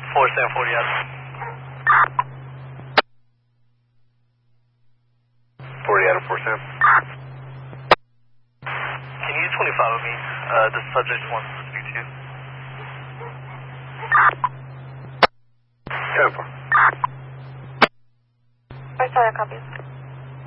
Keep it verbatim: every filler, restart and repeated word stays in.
four seven forty out. forty out of four seven. Can you use twenty-five with me? Uh, the subject wants to speak to you. ten four. First, I copy.